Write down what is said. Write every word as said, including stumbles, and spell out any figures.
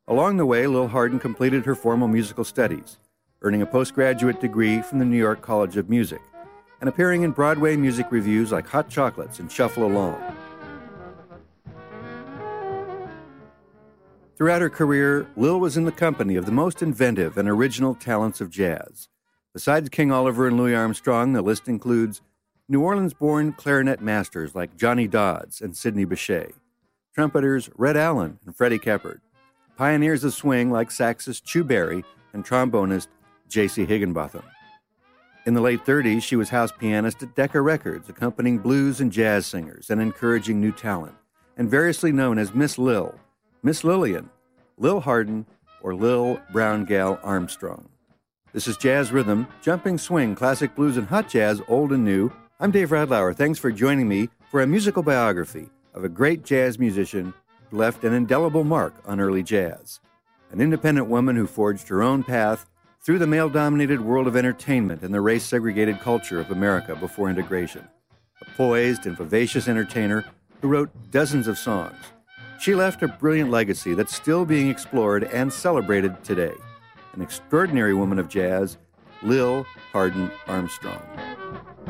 Along the way, Lil Hardin completed her formal musical studies, earning a postgraduate degree from the New York College of Music, and appearing in Broadway music reviews like Hot Chocolates and Shuffle Along. Throughout her career, Lil was in the company of the most inventive and original talents of jazz. Besides King Oliver and Louis Armstrong, the list includes New Orleans-born clarinet masters like Johnny Dodds and Sidney Bechet, trumpeters Red Allen and Freddie Keppard, pioneers of swing like saxist Chu Berry and trombonist J C Higginbotham. In the late thirties, she was house pianist at Decca Records, accompanying blues and jazz singers and encouraging new talent, and variously known as Miss Lil, Miss Lillian, Lil Hardin, or Lil Brown Gal Armstrong. This is Jazz Rhythm, Jumping Swing, Classic Blues, and Hot Jazz, Old and New. I'm Dave Radlauer. Thanks for joining me for a musical biography of a great jazz musician who left an indelible mark on early jazz. An independent woman who forged her own path through the male-dominated world of entertainment and the race-segregated culture of America before integration. A poised and vivacious entertainer who wrote dozens of songs. She left a brilliant legacy that's still being explored and celebrated today. An extraordinary woman of jazz, Lil Hardin Armstrong.